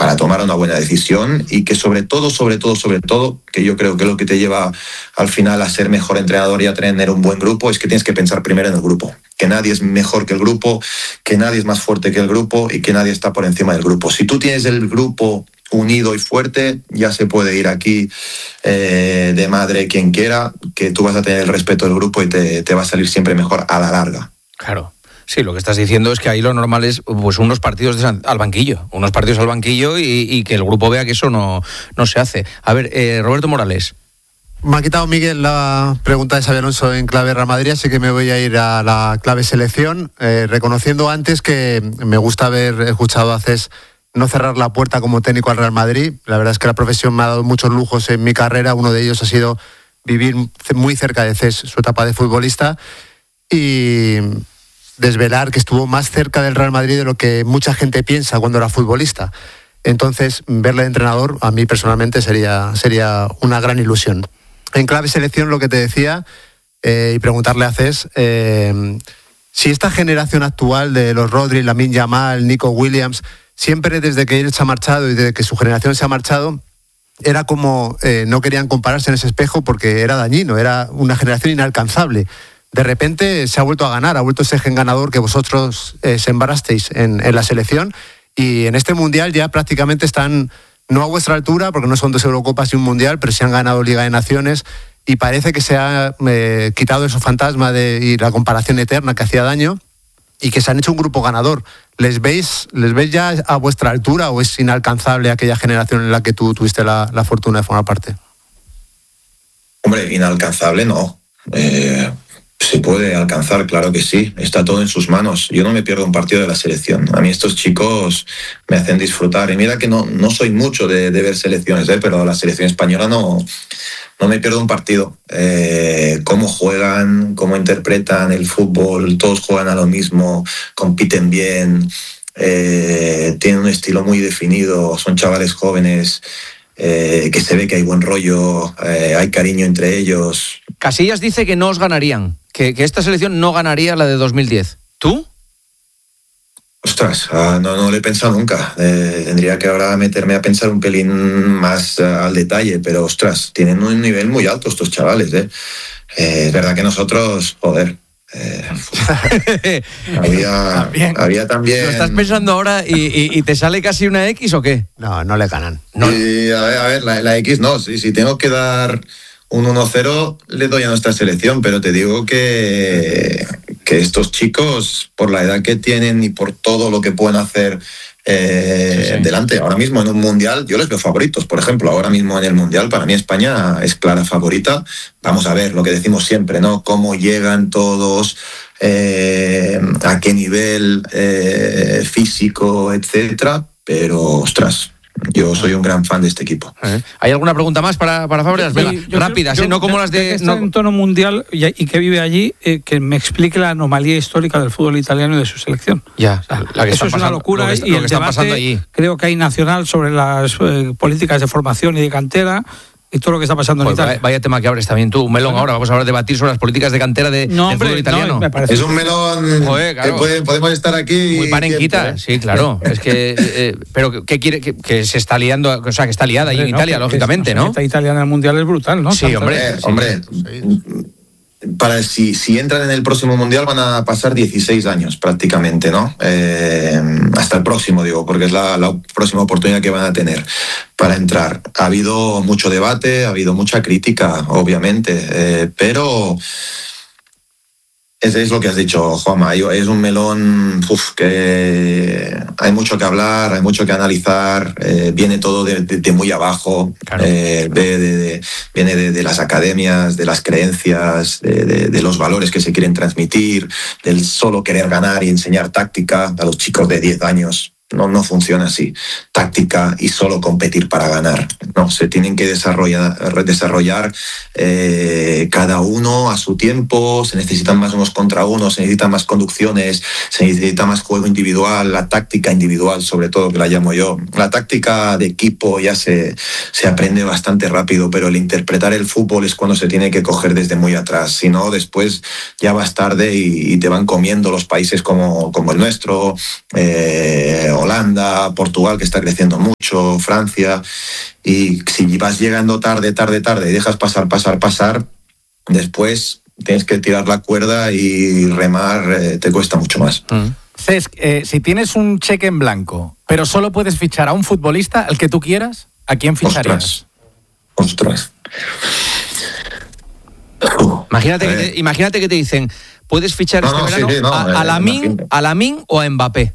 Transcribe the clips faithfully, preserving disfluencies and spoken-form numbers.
para tomar una buena decisión y que sobre todo, sobre todo, sobre todo, que yo creo que lo que te lleva al final a ser mejor entrenador y a tener un buen grupo es que tienes que pensar primero en el grupo, que nadie es mejor que el grupo, que nadie es más fuerte que el grupo y que nadie está por encima del grupo. Si tú tienes el grupo unido y fuerte, ya se puede ir aquí eh, de madre quien quiera, que tú vas a tener el respeto del grupo y te, te va a salir siempre mejor a la larga. Claro. Sí, lo que estás diciendo es que ahí lo normal es pues unos partidos de, al banquillo, unos partidos al banquillo y, y que el grupo vea que eso no, no se hace. A ver, eh, Roberto Morales. Me ha quitado Miguel la pregunta de Xabi Alonso en clave Real Madrid, así que me voy a ir a la clave selección, eh, reconociendo antes que me gusta haber escuchado a Cés no cerrar la puerta como técnico al Real Madrid. La verdad es que la profesión me ha dado muchos lujos en mi carrera, uno de ellos ha sido vivir muy cerca de Cés, su etapa de futbolista, y desvelar que estuvo más cerca del Real Madrid de lo que mucha gente piensa cuando era futbolista. Entonces, verle de entrenador, a mí personalmente sería, sería una gran ilusión. En clave selección, lo que te decía, eh, y preguntarle a Cés, eh, si esta generación actual de los Rodri, Lamine Yamal, Nico Williams, siempre desde que él se ha marchado y desde que su generación se ha marchado, era como eh, no querían compararse en ese espejo porque era dañino, era una generación inalcanzable. De repente se ha vuelto a ganar, ha vuelto ese gen ganador que vosotros eh, sembrasteis en, en la selección, y en este Mundial ya prácticamente están, no a vuestra altura, porque no son dos Eurocopas y un Mundial, pero sí han ganado Liga de Naciones, y parece que se ha eh, quitado ese fantasma de, y la comparación eterna que hacía daño, y que se han hecho un grupo ganador. ¿Les veis, les veis ya a vuestra altura o es inalcanzable aquella generación en la que tú tuviste la, la fortuna de formar parte? Hombre, inalcanzable no. Eh... Se puede alcanzar, claro que sí, está todo en sus manos. Yo no me pierdo un partido de la selección. A mí estos chicos me hacen disfrutar. Y mira que no, no soy mucho de, de ver selecciones, ¿eh? Pero la selección española no, no me pierdo un partido. Eh, cómo juegan, cómo interpretan el fútbol, todos juegan a lo mismo, compiten bien, eh, tienen un estilo muy definido, son chavales jóvenes. Eh, que se ve que hay buen rollo, eh, hay cariño entre ellos. Casillas dice que no os ganarían, que, que esta selección no ganaría la de dos mil diez. ¿Tú? Ostras, uh, no, no lo he pensado nunca. Eh, tendría que ahora meterme a pensar un pelín más uh, al detalle, pero ostras, tienen un nivel muy alto estos chavales. Eh. Eh, es verdad que nosotros, joder... Eh, había, había también. ¿Lo estás pensando ahora y, y, y te sale casi una X o qué? No, no le ganan. No. Y, a ver, a ver la, la X no. Si, si tengo que dar un uno cero, le doy a nuestra selección, pero te digo que, que estos chicos, por la edad que tienen y por todo lo que pueden hacer eh, sí, sí. delante, ahora mismo en un mundial, yo les veo favoritos. Por ejemplo, ahora mismo en el mundial, para mí España es clara favorita. Vamos a ver lo que decimos siempre, ¿no? Cómo llegan todos, eh, a qué nivel eh, físico, etcétera. Pero, ostras, yo soy un gran fan de este equipo. ¿Hay alguna pregunta más para, para Fábregas? Venga, sí, rápidas, ¿eh? No como las de... que está no... en tono mundial y, y que vive allí, eh, que me explique la anomalía histórica del fútbol italiano y de su selección. Ya, o sea, la que eso es una locura, lo que, y lo el que está debate, pasando allí. Creo que hay nacional sobre las eh, políticas de formación y de cantera y todo lo que está pasando pues en Italia. Vaya, vaya tema que abres también tú, un melón. Bueno, ahora vamos a hablar de debatir sobre las políticas de cantera de, no, del hombre, fútbol italiano. No, me parece. Es un melón. Joder, claro. Que puede, podemos estar aquí. Muy panenquita, ¿eh? Sí, claro. Es que, eh, pero ¿qué quiere? Que, que se está liando, o sea, que está liada ahí en no, Italia, lógicamente, ¿no? La italiana del mundial es brutal, ¿no? Sí, hombre. Eh, hombre. Sí. Para si, si entran en el próximo mundial van a pasar dieciséis años prácticamente, ¿no? Eh, hasta el próximo, digo, porque es la, la próxima oportunidad que van a tener para entrar. Ha habido mucho debate, ha habido mucha crítica, obviamente, eh, pero es, es lo que has dicho, Juanma. Es un melón uf, que hay mucho que hablar, hay mucho que analizar. Eh, viene todo de, de, de muy abajo, claro. eh, de, de, de, viene de, de las academias, de las creencias, de, de, de los valores que se quieren transmitir, del solo querer ganar y enseñar táctica a los chicos de diez años. No, no funciona así. Táctica y solo competir para ganar. No, se tienen que desarrollar, desarrollar eh, cada uno a su tiempo. Se necesitan más unos contra unos, se necesitan más conducciones, se necesita más juego individual, la táctica individual, sobre todo, que la llamo yo. La táctica de equipo ya se, se aprende bastante rápido, pero el interpretar el fútbol es cuando se tiene que coger desde muy atrás. Si no, después ya vas tarde y, y te van comiendo los países como, como el nuestro, eh, Holanda, Portugal, que está creciendo mucho. mucho Francia, y si vas llegando tarde, tarde, tarde y dejas pasar, pasar, pasar, después tienes que tirar la cuerda y remar, eh, te cuesta mucho más. Mm. Cesc, eh, si tienes un cheque en blanco, pero solo puedes fichar a un futbolista, al que tú quieras, ¿a quién ficharías? Ostras. Ostras. Imagínate, que te, imagínate que te dicen, puedes fichar no, este no, verano sí, sí, no, a, a, Lamine, a Lamine o a Mbappé.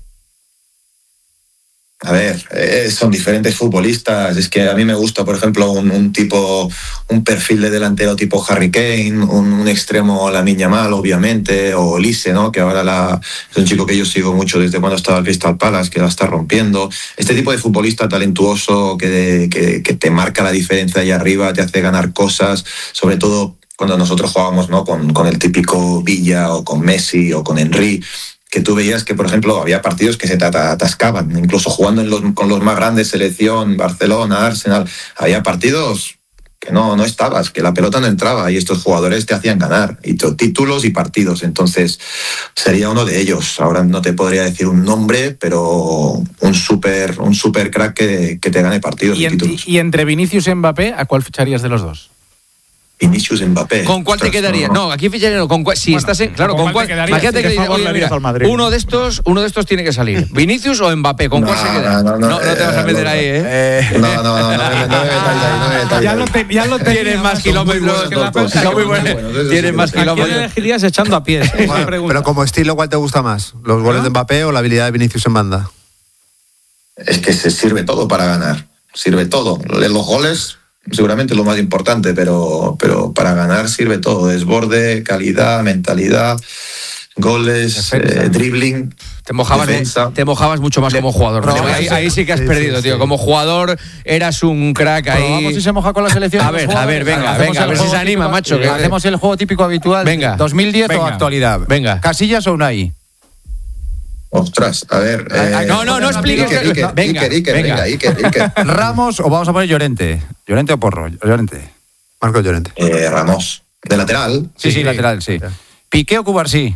A ver, eh, son diferentes futbolistas. Es que a mí me gusta, por ejemplo, un, un tipo, un perfil de delantero tipo Harry Kane, un, un extremo Lamine Yamal, obviamente, o Olise, ¿no? Que ahora la, es un chico que yo sigo mucho desde cuando estaba en Crystal Palace, que la está rompiendo. Este tipo de futbolista talentuoso que, que, que te marca la diferencia ahí arriba, te hace ganar cosas, sobre todo cuando nosotros jugábamos, ¿no? con, con el típico Villa o con Messi o con Henry, que tú veías que, por ejemplo, había partidos que se te atascaban, incluso jugando en los, con los más grandes, selección, Barcelona, Arsenal, había partidos que no, no estabas, que la pelota no entraba y estos jugadores te hacían ganar, y títulos y partidos. Entonces sería uno de ellos. Ahora no te podría decir un nombre, pero un súper un super crack que, que te gane partidos y, y, en, títulos. Y entre Vinicius y Mbappé, ¿a cuál ficharías de los dos? Vinicius Mbappé. ¿Con cuál te quedaría? No, no aquí ficharía no, con cuál, si bueno, estás en, claro, ¿con, ¿con cuál? Imagínate que dice, oye, mira, uno de estos, uno de estos tiene que salir. ¿Vinicius o Mbappé? ¿Con no, cuál se queda? No, no, no, no, no te vas a meter ahí, ¿eh? No, no, no, no, no, no, no, ya lo te, ya lo tienes más kilómetros. Tienes más kilómetros. ¿Quién elegirías echando a pies? Pero como estilo, ¿cuál te gusta más? ¿Los goles de Mbappé o la habilidad de Vinicius en banda? Es que se sirve todo para ganar. Sirve todo. Los goles seguramente lo más importante, pero, pero para ganar sirve todo: desborde, calidad, mentalidad, goles, eh, dribbling. Te mojabas, te mojabas mucho más como jugador. No, ahí, ahí sí que has sí, perdido, sí, tío. Sí. Como jugador eras un crack ahí. Pero vamos si se moja con la selección. A ver, a ver, venga, venga, a ver si se anima, típico, macho. Que hacemos el juego típico habitual. Venga. dos mil diez venga. O actualidad. Venga. ¿Casillas o Unai? Ostras, a ver. Eh, no, no, no expliques. Iker, Iker, venga, Iker, Iker, venga, Iker, Iker. ¿Ramos o vamos a poner Llorente? ¿Llorente o Porro? Llorente. Marco Llorente. Eh, Ramos. ¿De lateral? Sí, sí, sí, lateral, sí. ¿Piqué o Cubarsí?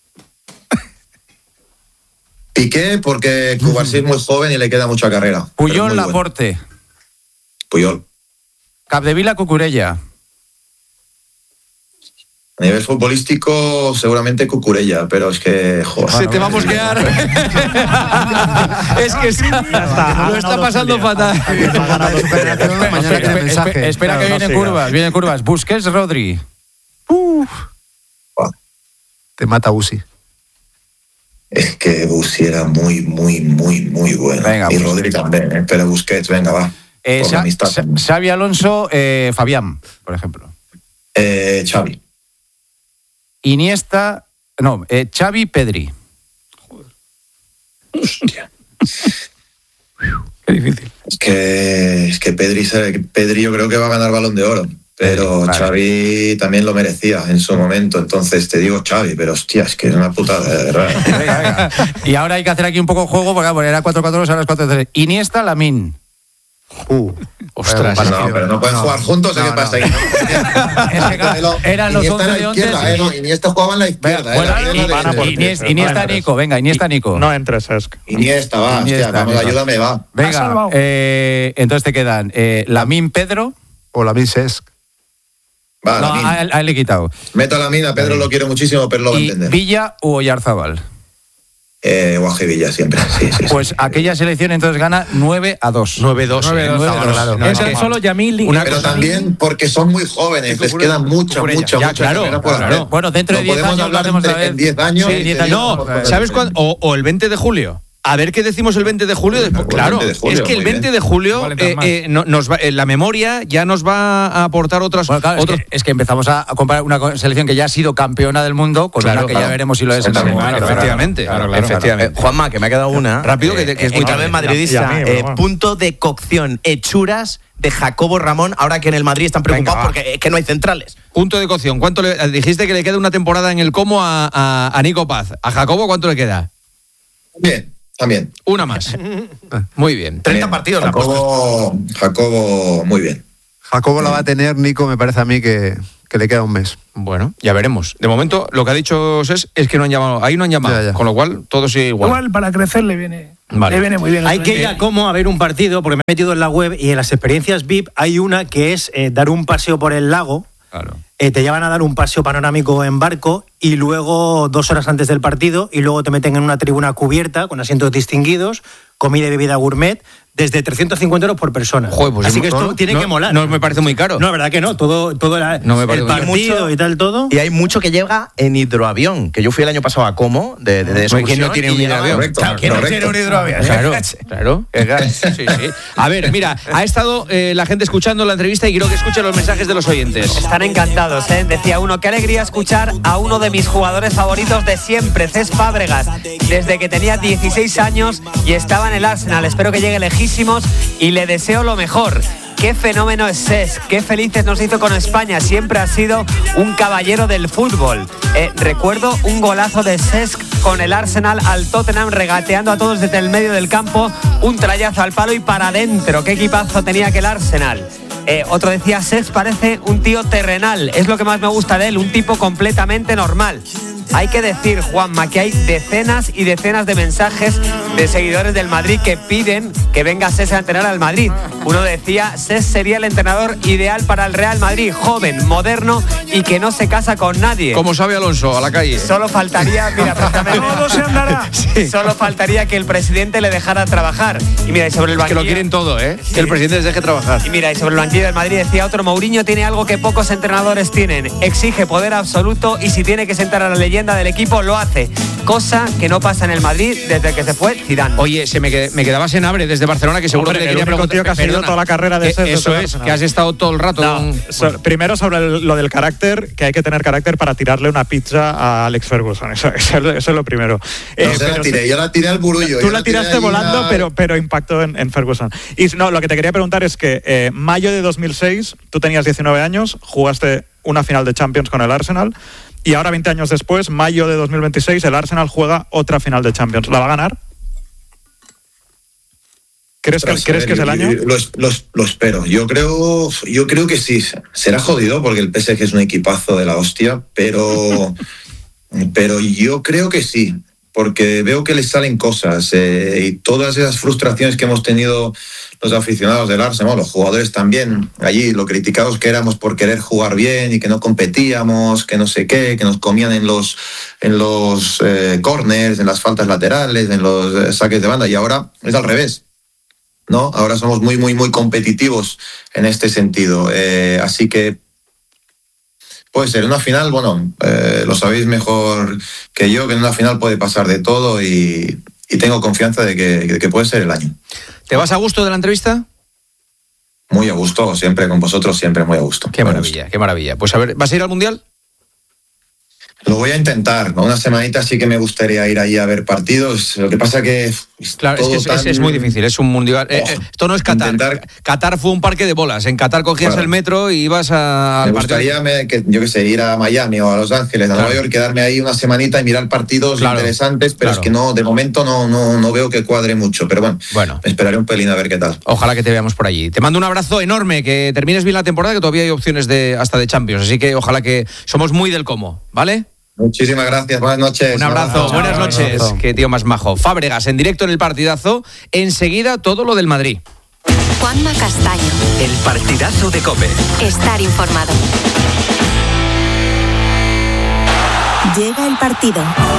Piqué, porque Cubarsí es muy joven y le queda mucha carrera. Puyol, Laporte. Bueno. Puyol. Capdevila, Cucurella. A nivel futbolístico, seguramente Cucurella, pero es que... Joder, se te va a mosquear. Es que está, está, lo está pasando fatal. Espera que vienen curvas, vienen curvas. Busquets, Rodri. Uf. Te mata Busi. Es que Busi era muy, muy, muy, muy bueno. Venga, y Rodri también, ¿eh? Pero Busquets, venga, va. Eh, Xavi Alonso, eh, Fabián, por ejemplo. Eh, Xavi. Iniesta, no, eh, Xavi, Pedri. Joder. Hostia. Qué difícil. Es que, es que Pedri, Pedri yo creo que va a ganar Balón de Oro, pero vale. Xavi también lo merecía en su momento, entonces te digo Xavi, pero hostia, es que es una putada, de verdad. Venga, venga. Y ahora hay que hacer aquí un poco de juego, porque bueno, era cuatro cuatro dos, ahora es cuatro tres. Iniesta, Lamine. Uh, ostras, no, pero no pueden no, jugar juntos, no, ¿qué no, pasa ahí? No. Eran los once de once. Eh, no, Iniesta jugaba en la izquierda. Bueno, eh, Iniesta, Iniesta, Iniesta, Iniesta Nico, venga, Iniesta Nico. No entres, Cesc. Iniesta, va, Iniesta, hostia, vamos, ayúdame, va. Venga, eh, entonces te quedan eh, Lamine, Pedro. O Lamine, Cesc. Va, no, a él, a él le he quitado. Meto a Lamine, a Pedro lo quiero muchísimo, pero lo va a entender. Villa u Oyarzábal. Eh, Guaje Villa siempre, sí, sí, pues sí. Aquella selección entonces gana nueve a dos. nueve dos. Claro. No, Entre no, solo Yamil y... Pero también porque son muy jóvenes, les queda mucha, mucha, mucha claro, claro. Bueno, dentro de diez años hablaremos de en diez años. Sí, diez años. No, ¿sabes cuándo? O, o el veinte de julio. A ver qué decimos el veinte de julio. Después, claro, veinte de julio, es que el veinte de julio eh, eh, no, nos va, eh, la memoria ya nos va a aportar otras... Bueno, claro, otros... es, que, es que empezamos a comparar una selección que ya ha sido campeona del mundo con claro, una que claro. ya veremos si lo es en claro, claro, claro, efectivamente. Claro, claro, efectivamente. Claro. Eh, Juanma, que me ha quedado una. Rápido, que, que es muy tarde. Madridista. Mí, eh, punto de cocción, hechuras de Jacobo Ramón, ahora que en el Madrid están preocupados Venga, porque es que no hay centrales. Punto de cocción. ¿Cuánto le dijiste que le queda una temporada en el Como a, a, a Nico Paz? ¿A Jacobo cuánto le queda? Bien. También. Una más. Muy bien. treinta partidos. Jacobo, Jacobo, muy bien. Jacobo la va a tener, Nico, me parece a mí que, que le queda un mes. Bueno, ya veremos. De momento, lo que ha dicho Ses es que no han llamado. Ahí no han llamado. Ya, ya. Con lo cual, todo sigue igual. Igual, para crecer le viene... Vale. Me viene muy bien. Hay que ir a Como a ver un partido, porque me he metido en la web y en las experiencias V I P hay una que es eh, dar un paseo por el lago. Claro. Eh, te llevan a dar un paseo panorámico en barco y luego dos horas antes del partido y luego te meten en una tribuna cubierta con asientos distinguidos, comida y bebida gourmet, desde trescientos cincuenta euros por persona. Joder, pues así que esto no, tiene no, que molar. No me parece muy caro. No, verdad que no. Todo, todo la, no me el partido mucho, y tal, todo. Y hay mucho que llega en hidroavión, que yo fui el año pasado a Como, de, de, de excursión. ¿Quién no tiene un hidroavión? Correcto, Claro, ¿quién no tiene un hidroavión? Claro, claro. Sí, sí. A ver, mira, ha estado eh, la gente escuchando la entrevista y quiero que escuchen los mensajes de los oyentes. Están encantados, ¿eh? Decía uno, qué alegría escuchar a uno de mis jugadores favoritos de siempre, Cesc Fábregas, desde que tenía dieciséis años y estaba en el Arsenal. Espero que llegue lejísimos y le deseo lo mejor. Qué fenómeno es Cesc, qué felices nos hizo con España, siempre ha sido un caballero del fútbol. Eh, recuerdo un golazo de Cesc con el Arsenal al Tottenham, regateando a todos desde el medio del campo, un trayazo al palo y para adentro. Qué equipazo tenía aquel Arsenal. Eh, otro decía, Cesc parece un tío terrenal, es lo que más me gusta de él, un tipo completamente normal. Hay que decir, Juanma, que hay decenas y decenas de mensajes de seguidores del Madrid que piden que venga Cesc a entrenar al Madrid. Uno decía, Cesc sería el entrenador ideal para el Real Madrid, joven, moderno y que no se casa con nadie. Como sabe Alonso, a la calle. Solo faltaría, mira, todo se andará. Sí. Solo faltaría que el presidente le dejara trabajar. Y mira, y sobre el banquillo... Que lo quieren todo, ¿eh? Sí. Que el presidente les deje trabajar. Y mira, y sobre el banquillo del Madrid decía otro, Mourinho tiene algo que pocos entrenadores tienen. Exige poder absoluto y si tiene que sentar a la leyenda del equipo lo hace, cosa que no pasa en el Madrid desde que se fue Zidane. Oye, se me, qued, me quedaba Senabre desde Barcelona, que seguro Hombre, que te quería preguntar. Tío que ha seguido toda la carrera de Cesc. Eso es, que has estado todo el rato. No, con... so, bueno. Primero sobre el, lo del carácter, que hay que tener carácter para tirarle una pizza a Alex Ferguson. Eso, eso, eso es lo primero. No eh, se la tiré, yo la tiré al burullo. Tú la tiraste volando, a... pero, pero impactó en, en Ferguson. Y no, lo que te quería preguntar es que eh, mayo de dos mil seis, tú tenías diecinueve años, jugaste una final de Champions con el Arsenal. Y ahora, veinte años después, mayo de dos mil veintiséis, el Arsenal juega otra final de Champions. ¿La va a ganar? ¿Crees que, ¿crees que es el año? Lo, lo, lo espero. Yo creo, yo creo que sí. Será jodido porque el P S G es un equipazo de la hostia, pero, pero yo creo que sí. Porque veo que les salen cosas eh, y todas esas frustraciones que hemos tenido los aficionados del Arsenal, los jugadores también, allí lo criticados que éramos por querer jugar bien y que no competíamos, que no sé qué, que nos comían en los, en los eh, corners, en las faltas laterales, en los eh, saques de banda, y ahora es al revés, ¿no? Ahora somos muy, muy, muy competitivos en este sentido. Eh, así que puede ser una final, bueno, eh, lo sabéis mejor que yo, que en una final puede pasar de todo y, y tengo confianza de que, de que puede ser el año. ¿Te vas a gusto de la entrevista? Muy a gusto, siempre con vosotros, siempre muy a gusto. Qué maravilla, gusto. Qué maravilla. Pues a ver, ¿vas a ir al Mundial? Lo voy a intentar, ¿no? Una semanita sí que me gustaría ir ahí a ver partidos. Lo que pasa que... Claro, es que es, tan... es, es muy difícil, es un mundial. Oh, eh, esto no es Qatar. Intentar... Qatar fue un parque de bolas. En Qatar cogías claro. el metro y ibas a... Me gustaría, me, que, yo qué sé, ir a Miami o a Los Ángeles, a claro. Nueva York, quedarme ahí una semanita y mirar partidos claro. interesantes, pero claro. es que no, de momento no, no, no veo que cuadre mucho. Pero bueno, bueno, esperaré un pelín a ver qué tal. Ojalá que te veamos por allí. Te mando un abrazo enorme, que termines bien la temporada, que todavía hay opciones de hasta de Champions. Así que ojalá que somos muy del Como, ¿vale? Muchísimas gracias, buenas noches. Un abrazo, buenas noches. Qué tío más majo. Fábregas en directo en el partidazo. Enseguida todo lo del Madrid. Juanma Castaño. El partidazo de COPE. Estar informado. Llega el partido.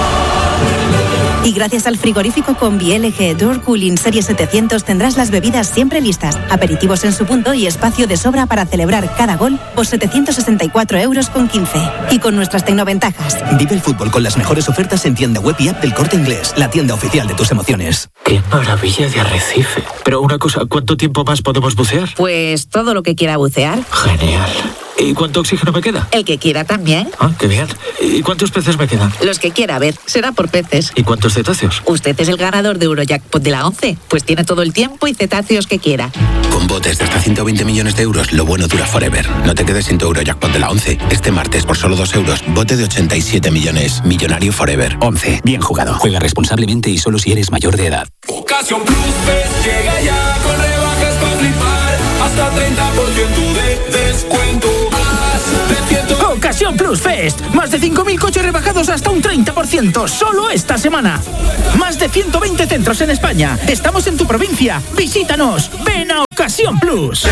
Y gracias al frigorífico Combi L G Door Cooling Serie setecientos tendrás las bebidas siempre listas, aperitivos en su punto y espacio de sobra para celebrar cada gol por setecientos sesenta y cuatro euros con quince. Y con nuestras tecnoventajas. Vive el fútbol con las mejores ofertas en tienda web y app del Corte Inglés, la tienda oficial de tus emociones. ¡Qué maravilla de arrecife! Pero una cosa, ¿cuánto tiempo más podemos bucear? Pues todo lo que quiera bucear. Genial. ¿Y cuánto oxígeno me queda? El que quiera también. Ah, qué bien. ¿Y cuántos peces me quedan? Los que quiera, a ver, será por peces. ¿Y cuántos cetáceos? Usted es el ganador de Eurojackpot de la once, pues tiene todo el tiempo y cetáceos que quiera. Con botes de hasta ciento veinte millones de euros, lo bueno dura forever. No te quedes sin tu Eurojackpot de la once. Este martes, por solo dos euros, bote de ochenta y siete millones. Millonario forever. once. Bien jugado. Juega responsablemente y solo si eres mayor de edad. Ocasión Plus Fest llega ya con rebajas para flipar. Hasta treinta por ciento de descuento. Ocasión Plus Plus Fest. Más de cinco mil coches rebajados hasta un treinta por ciento. Solo esta semana. Más de ciento veinte centros en España. Estamos en tu provincia. Visítanos. Ven a Ocasión Plus.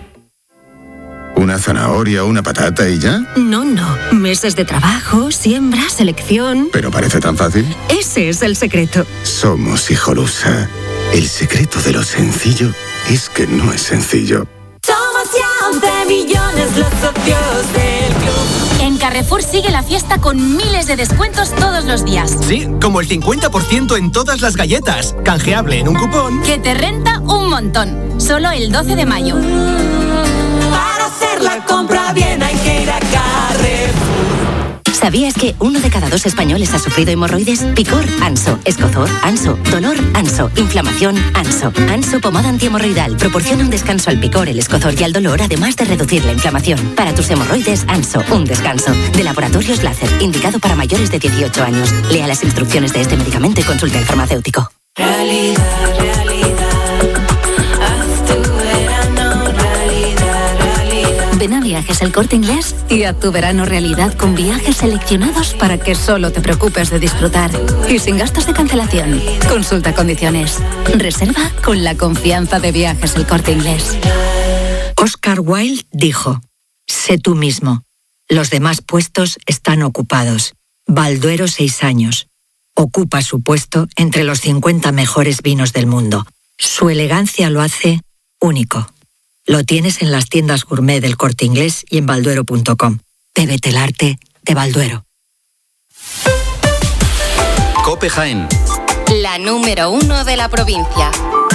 ¿Una zanahoria o una patata y ya? No, no. Meses de trabajo, siembra, selección. Pero parece tan fácil. Ese es el secreto. Somos Hijolusa. El secreto de lo sencillo es que no es sencillo. Somos ya once millones los socios del club. En Carrefour sigue la fiesta con miles de descuentos todos los días. Sí, como el cincuenta por ciento en todas las galletas. Canjeable en un cupón. Que te renta un montón. Solo el doce de mayo. Para hacer la compra bien hay que ir a Carrefour. ¿Sabías que uno de cada dos españoles ha sufrido hemorroides? Picor, Anso. Escozor, Anso. Dolor, Anso. Inflamación, Anso. Anso pomada antihemorroidal proporciona un descanso al picor, el escozor y al dolor, además de reducir la inflamación. Para tus hemorroides, Anso. Un descanso. De Laboratorios Láser, indicado para mayores de dieciocho años. Lea las instrucciones de este medicamento y consulte al farmacéutico. Realidad, realidad. Ven a Viajes El Corte Inglés y haz tu verano realidad con viajes seleccionados para que solo te preocupes de disfrutar y sin gastos de cancelación. Consulta condiciones. Reserva con la confianza de Viajes El Corte Inglés. Oscar Wilde dijo: sé tú mismo. Los demás puestos están ocupados. Balduero seis años. Ocupa su puesto entre los cincuenta mejores vinos del mundo. Su elegancia lo hace único. Lo tienes en las tiendas gourmet del Corte Inglés y en balduero punto com. Bébete el arte de Balduero. COPE Jaén. La número uno de la provincia.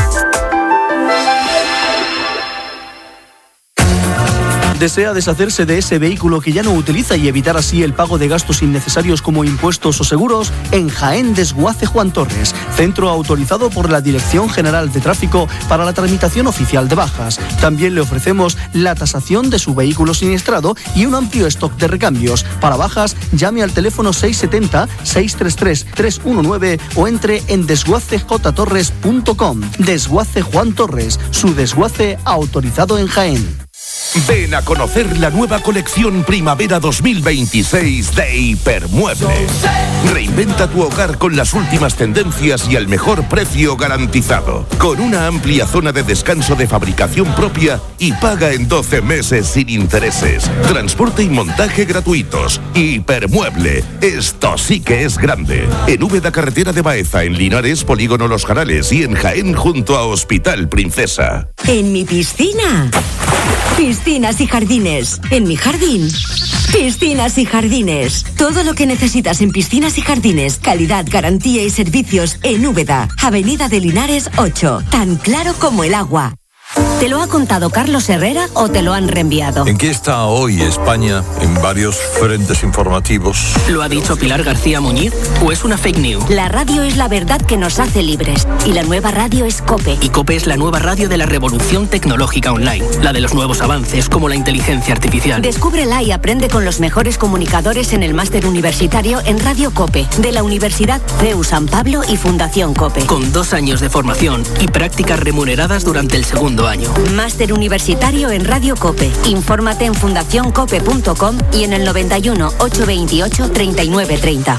¿Desea deshacerse de ese vehículo que ya no utiliza y evitar así el pago de gastos innecesarios como impuestos o seguros? En Jaén Desguace Juan Torres, centro autorizado por la Dirección General de Tráfico para la tramitación oficial de bajas. También le ofrecemos la tasación de su vehículo siniestrado y un amplio stock de recambios. Para bajas, llame al teléfono seis siete cero, seis tres tres, tres uno nueve o entre en desguace j torres punto com. Desguace Juan Torres, su desguace autorizado en Jaén. Ven a conocer la nueva colección Primavera dos mil veintiséis de Hipermueble. Reinventa tu hogar con las últimas tendencias y el mejor precio garantizado. Con una amplia zona de descanso de fabricación propia y paga en doce meses sin intereses. Transporte y montaje gratuitos. Hipermueble. Esto sí que es grande. En Úbeda, carretera de Baeza, en Linares, Polígono Los Jarales y en Jaén junto a Hospital Princesa. En mi piscina. Piscinas y jardines. En mi jardín. Piscinas y jardines. Todo lo que necesitas en piscinas y jardines. Calidad, garantía y servicios en Úbeda. Avenida de Linares ocho. Tan claro como el agua. ¿Te lo ha contado Carlos Herrera o te lo han reenviado? ¿En qué está hoy España en varios frentes informativos? ¿Lo ha dicho Pilar García Muñiz o es una fake news? La radio es la verdad que nos hace libres y la nueva radio es COPE. Y COPE es la nueva radio de la revolución tecnológica online, la de los nuevos avances como la inteligencia artificial. Descúbrela y aprende con los mejores comunicadores en el máster universitario en Radio COPE de la Universidad C E U San Pablo y Fundación COPE. Con dos años de formación y prácticas remuneradas durante el segundo año. Máster universitario en Radio COPE. Infórmate en fundación cope punto com y en el noventa y uno, ochocientos veintiocho, treinta y nueve treinta.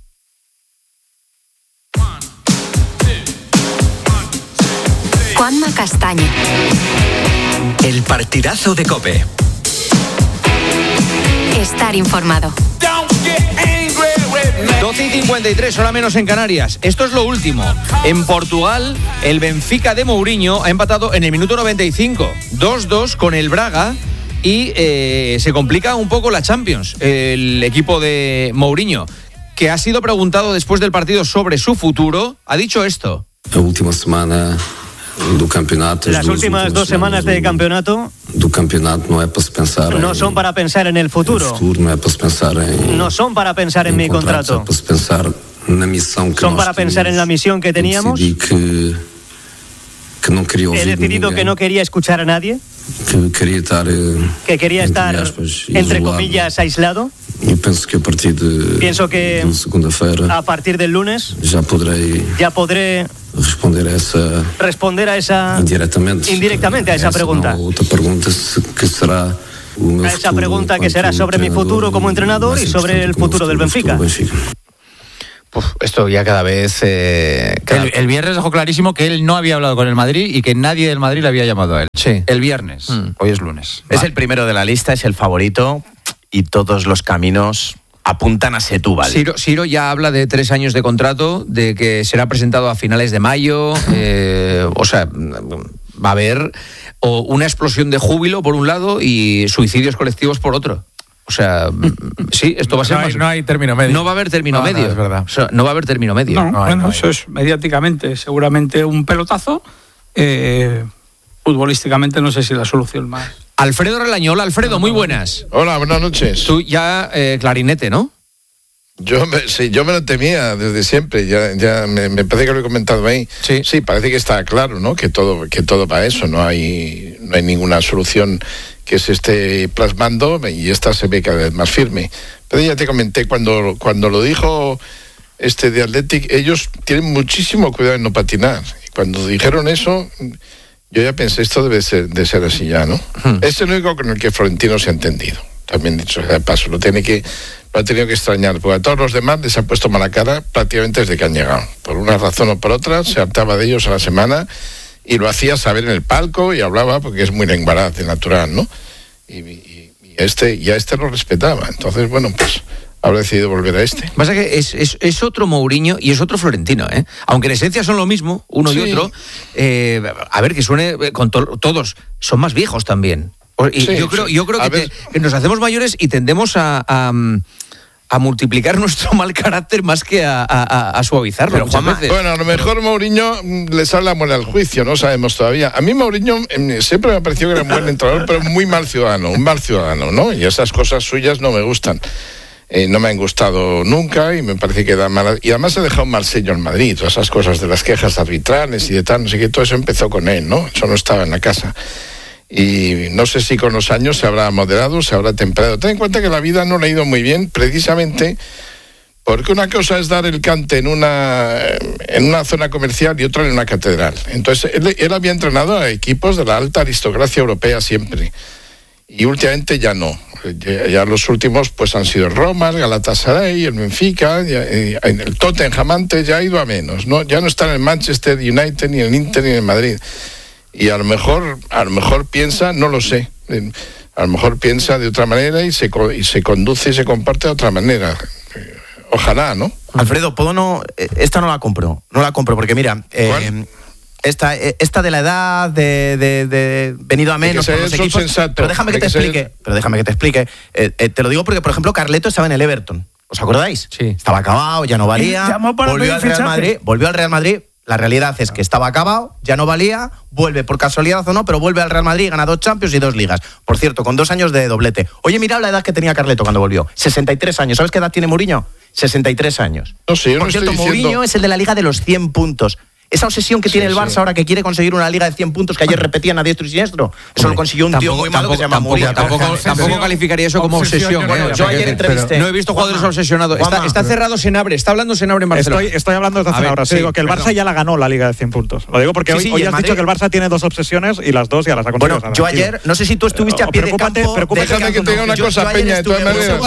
Juanma Castaño. El partidazo de COPE. Estar informado. doce y cincuenta y tres, hora menos en Canarias. Esto es lo último. En Portugal, el Benfica de Mourinho ha empatado en el minuto noventa y cinco. dos dos con el Braga y eh, se complica un poco la Champions. El equipo de Mourinho, que ha sido preguntado después del partido sobre su futuro, ha dicho esto. La última semana do campeonato. Las últimas dos semanas de campeonato do campeonato no, é para pensar no son para pensar en el futuro. futuro, no, é para pensar en, no son para pensar en, en mi contrato. contrato. É para pensar na missão que son nós para pensar en la misión que teníamos. Que, que no quería He decidido ninguém, que no quería escuchar a nadie. Que quería estar, que quería estar aspas, entre isolado. comillas aislado. E penso que a partir de, Pienso que de segunda-feira a partir del lunes já poderei ya podré responder a essa responder a esa indiretamente, indirectamente a esa, esa pregunta. Não, outra pergunta que será A esa pregunta que será sobre mi futuro como entrenador y sobre el futuro del Benfica. Uf, esto ya cada vez... Eh, cada... El, el viernes dejó clarísimo que él no había hablado con el Madrid y que nadie del Madrid le había llamado a él. Sí. El viernes. Mm. Hoy es lunes. Es Va. el primero de la lista, es el favorito y todos los caminos apuntan a Setúbal. Ciro, Ciro ya habla de tres años de contrato, de que será presentado a finales de mayo. Eh, o sea, va a haber o una explosión de júbilo por un lado y suicidios colectivos por otro. O sea, sí, esto va a ser no hay, más... No hay término medio. No va a haber término no, medio. No, es verdad. O sea, no va a haber término medio. No, no hay, bueno, no hay. eso es mediáticamente seguramente un pelotazo. Eh, futbolísticamente no sé si la solución más. Alfredo Relañol. Alfredo, muy buenas. Hola, buenas noches. Tú ya eh, clarinete, ¿no? Yo me, sí, yo me lo temía desde siempre, ya, ya me, me parece que lo he comentado ahí. Sí. Sí, parece que está claro, ¿no? Que todo, que todo va a eso, no hay, no hay ninguna solución que se esté plasmando y esta se ve cada vez más firme. Pero ya te comenté, cuando, cuando lo dijo este de Athletic, ellos tienen muchísimo cuidado en no patinar. Y cuando dijeron eso, yo ya pensé, esto debe ser, de ser así ya, ¿no? Hmm. Es el único con el que Florentino se ha entendido. También dicho de paso, lo tiene que, lo ha tenido que extrañar, porque a todos los demás les ha puesto mala cara prácticamente desde que han llegado. Por una razón o por otra, se hartaba de ellos a la semana y lo hacía saber en el palco y hablaba porque es muy lenguaraz de natural, ¿no? Y, y, y, este, y a este lo respetaba. Entonces, bueno, pues habrá decidido volver a este. Pasa que es, es, es otro Mourinho y es otro Florentino, ¿eh? Aunque en esencia son lo mismo, uno sí. y otro. Eh, a ver, que suene con to- todos, son más viejos también. Y sí, yo creo, yo creo que, te, que nos hacemos mayores y tendemos a, a, a multiplicar nuestro mal carácter más que a, a, a suavizarlo. Pero, Juanma, bueno, a lo mejor Mourinho le sale la muela al juicio, no sabemos todavía. A mí Mourinho eh, siempre me ha parecido que era un buen entrenador, pero muy mal ciudadano, un mal ciudadano, ¿no? Y esas cosas suyas no me gustan. Eh, no me han gustado nunca y me parece que da mala... Y además ha dejado un mal sello en Madrid, todas esas cosas de las quejas arbitrales y de tal, no sé qué, todo eso empezó con él, ¿no? Eso no estaba en la casa. Y no sé si con los años se habrá moderado, se habrá temperado. Ten en cuenta que la vida no le ha ido muy bien, precisamente porque una cosa es dar el cante en una, en una zona comercial y otra en una catedral. Entonces, él, él había entrenado a equipos de la alta aristocracia europea siempre. Y últimamente ya no. Ya, ya los últimos pues han sido el Roma, el Galatasaray, el Benfica, ya, en el Tottenham antes ya ha ido a menos, ¿no? Ya no está en el Manchester United, ni en el Inter, ni en el Madrid. Y a lo mejor, a lo mejor piensa, no lo sé, a lo mejor piensa de otra manera y se, y se conduce y se comparte de otra manera. Ojalá, ¿no? Alfredo, ¿puedo no? Esta no la compro, no la compro porque mira, eh, esta, esta de la edad de, de, de venido a menos por los equipos, sensato, pero déjame que te que explique, ser... pero déjame que te explique. Eh, eh, te lo digo porque, por ejemplo, Carleto estaba en el Everton, ¿os acordáis? Sí. Estaba acabado, ya no valía, volvió al Real Madrid, volvió al Real Madrid. La realidad es que estaba acabado, ya no valía, vuelve por casualidad o no, pero vuelve al Real Madrid, gana dos Champions y dos Ligas. Por cierto, con dos años de doblete. Oye, mira la edad que tenía Carleto cuando volvió. sesenta y tres años. ¿Sabes qué edad tiene Mourinho? sesenta y tres años. No sé, yo por no cierto, estoy Mourinho diciendo... es el de la Liga de los cien puntos. Esa obsesión que tiene sí, el Barça sí. ahora que quiere conseguir una liga de cien puntos que ayer repetían a diestro y siniestro. Eso lo consiguió un tampoco, tío muy malo tampoco, que se llama tampoco, Mourinho. Tampoco, tampoco, tampoco calificaría eso como obsesión. Bueno, ¿eh? yo ayer entrevisté. No he visto jugadores obsesionados. Está, está cerrado Senabre, está hablando Senabre en Barcelona. Estoy, estoy hablando desde hace una hora. Sí, digo que el Barça perdón. ya la ganó la liga de cien puntos. Lo digo porque sí, hoy, sí, hoy has Madrid... dicho que el Barça tiene dos obsesiones y las dos ya las ha conseguido. Bueno, yo ayer, no sé si tú estuviste a pie de campo. Déjame que te diga una cosa, Peña, de todas maneras.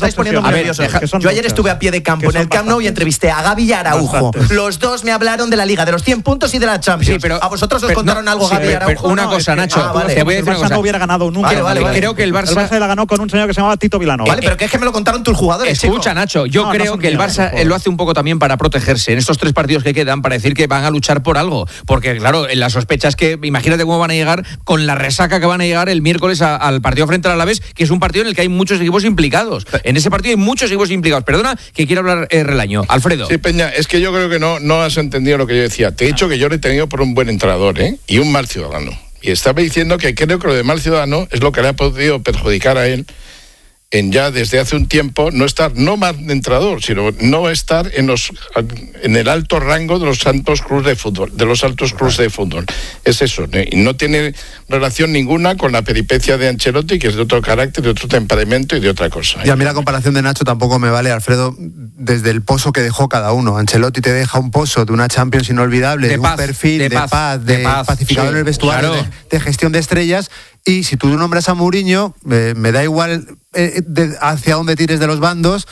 Yo ayer estuve a pie de campo en el Camp Nou y entrevisté a Gavi y a Araujo. Los dos me hablaron de la liga de los cien puntos y de la Champions. ¿Vosotros os pero, contaron no, algo, sí, Gaby Araujo? Una cosa, Nacho, ah, vale, te voy a decir una cosa. El Barça no hubiera ganado nunca. Vale, vale, vale. Creo que el Barça... El Barça la ganó con un señor que se llamaba Tito Vilanova. Vale, pero que es que me lo contaron tus jugadores, Escucha, chico. Nacho, yo no, creo no que el Barça eh, lo hace un poco también para protegerse en estos tres partidos que quedan, para decir que van a luchar por algo. Porque, claro, la sospecha es que, imagínate cómo van a llegar con la resaca que van a llegar el miércoles a, al partido frente al Alavés, que es un partido en el que hay muchos equipos implicados. En ese partido hay muchos equipos implicados. Perdona que quiero hablar eh, Relaño. Alfredo. Sí, Peña, es que yo creo que no, no has entendido lo que yo decía. Te he dicho que yo le he tenido por un buen entrenador, ¿eh? Y un mal ciudadano. Y estaba diciendo que creo que lo de mal ciudadano es lo que le ha podido perjudicar a él en ya desde hace un tiempo no estar, no mal entrenador, sino no estar en los en el alto rango de los altos clubes de fútbol, de los altos clubes de fútbol. Es eso, ¿no? Y no tiene relación ninguna con la peripecia de Ancelotti, que es de otro carácter, de otro temperamento y de otra cosa. Y a mí la comparación de Nacho tampoco me vale, Alfredo, desde el pozo que dejó cada uno. Ancelotti te deja un pozo de una Champions inolvidable, de, de paz, un perfil de, de paz, de, de paz, pacificador sí, en el vestuario, claro. de, de gestión de estrellas. Y si tú nombras a Mourinho, eh, me da igual eh, de, hacia dónde tires de los bandos,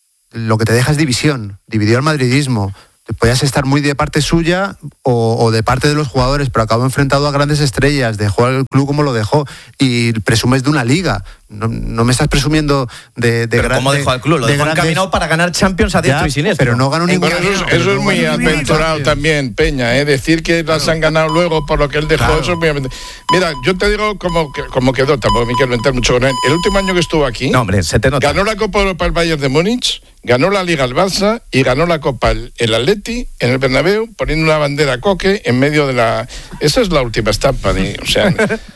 lo que te deja es división, dividió el madridismo. Podías estar muy de parte suya o, o de parte de los jugadores, pero acabó enfrentado a grandes estrellas, dejó al club como lo dejó y presumes de una liga. No, no me estás presumiendo de, de pero gran, ¿cómo dejó al club? Lo de dejó grandes... encaminado para ganar Champions a diestro y siniestro. Pero no ganó ningún. Bueno, eso, es, eso es muy aventurado también, Peña, ¿eh? Decir que las han ganado luego por lo que él dejó, claro. Eso es muy aventurado. Mira, yo te digo como, como quedó, tampoco me quiero meter mucho con él. El último año que estuvo aquí, no, hombre, se te nota. Ganó la Copa Europa el Bayern de Múnich, ganó la Liga el Barça y ganó la Copa el, el Atleti en el Bernabéu, poniendo una bandera coque en medio de la... Esa es la última estampa, de, o sea...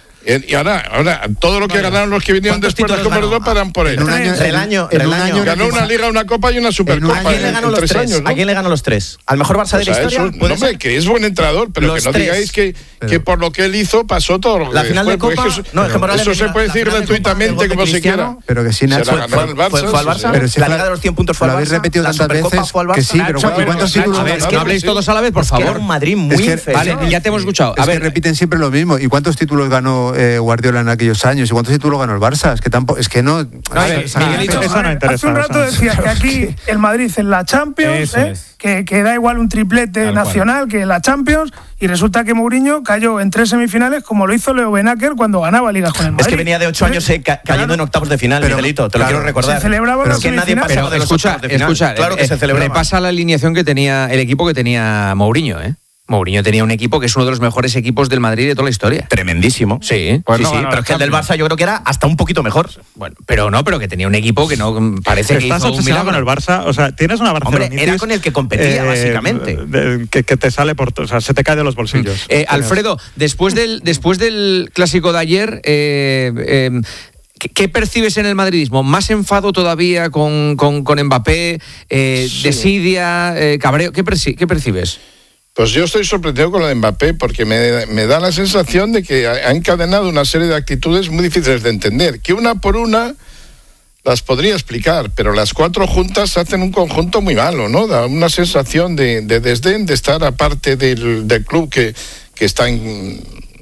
Y ahora, ahora todo lo que vale. ganaron los que vinieron después de Copa Europa eran por él. En un año, el año, en en un año ganó una liga, una copa y una supercopa. ¿A quién le ganó los tres? tres años, ¿no? ¿A quién le ganó los tres? ¿Al mejor Barça pues de la historia? Eso, no, hombre, que es buen entrenador, pero los que no tres. digáis que, pero, que por lo que él hizo pasó todo lo que la final después, de Copa, eso, no, pero, eso la, se puede decir gratuitamente como se quiera. Pero que sí, Nacho, se la ganó el Barça. Fue al Barça. Pero si la liga de los cien puntos fue al Barça. Lo habéis repetido tantas veces que sí, pero ¿cuántos títulos? A ver, no habléis todos a la vez, por favor. Un Madrid muy inferior. Vale, ya te hemos escuchado. A ver, repiten siempre lo mismo. ¿Y cuántos títulos ganó Guardiola en aquellos años? ¿Y cuántos títulos ganó el Barça? Es que tampoco, es que no. A ver, Miguelito, eso no interesa. Hace un rato decías que aquí el Madrid en la Champions, eh, es. que, que da igual un triplete Tal nacional cual. que en la Champions, y resulta que Mourinho cayó en tres semifinales como lo hizo Leo Benaker cuando ganaba ligas con el Madrid. Es que venía de ocho años eh, ca cayendo claro. en octavos de final, pero, Miguelito, te claro. lo quiero recordar. Se celebraba pero que nadie pasaba de los escucha, de final. escucha, claro que eh, se celebraba. Repasa la alineación que tenía el equipo que tenía Mourinho, ¿eh? Mourinho tenía un equipo que es uno de los mejores equipos del Madrid de toda la historia. Tremendísimo. Sí, pues sí, no, sí no, pero es que el del Barça yo creo que era hasta un poquito mejor. Bueno, pero no, pero que tenía un equipo que no parece que estás hizo un milagro con el Barça, o sea, tienes una Barcelona. Hombre, era con el que competía, eh, básicamente. De, que, que te sale por, o sea, se te cae de los bolsillos. Eh, Alfredo, después del después del clásico de ayer, eh, eh, ¿qué percibes en el madridismo? ¿Más enfado todavía con, con, con Mbappé? Eh, sí. ¿Desidia? Eh, ¿Cabreo? ¿Qué, perci ¿Qué percibes? Pues yo estoy sorprendido con lo de Mbappé porque me, me da la sensación de que ha encadenado una serie de actitudes muy difíciles de entender, que una por una las podría explicar, pero las cuatro juntas hacen un conjunto muy malo, ¿no? Da una sensación de, de desdén, de estar aparte del, del club que, que está en,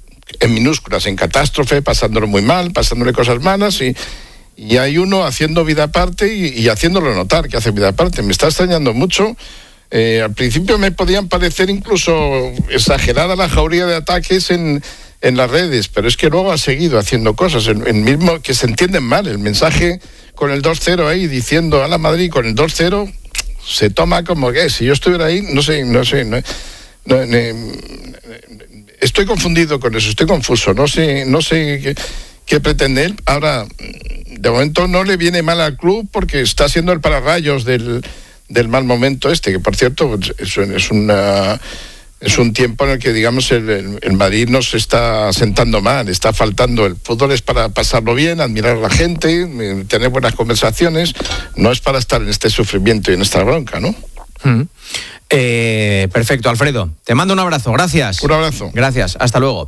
en minúsculas, en catástrofe, pasándolo muy mal, pasándole cosas malas y, y hay uno haciendo vida aparte y, y haciéndolo notar que hace vida aparte. Me está extrañando mucho. Eh, al principio me podían parecer incluso exagerada la jauría de ataques en, en las redes, pero es que luego ha seguido haciendo cosas, el, el mismo que se entienden mal, el mensaje con el dos cero ahí diciendo a la Madrid con el dos cero se toma como que si yo estuviera ahí, no sé, no sé, no, no, no, estoy confundido con eso, estoy confuso, no sé, no sé qué, qué pretende él. Ahora, de momento no le viene mal al club porque está siendo el pararrayos del del mal momento este, que por cierto es, es, una, es un tiempo en el que digamos el, el, el Madrid nos está sentando mal, está faltando. El fútbol es para pasarlo bien, admirar a la gente, tener buenas conversaciones, no es para estar en este sufrimiento y en esta bronca, ¿no? Mm. Eh, perfecto, Alfredo, te mando un abrazo, gracias. Un abrazo. Gracias, hasta luego.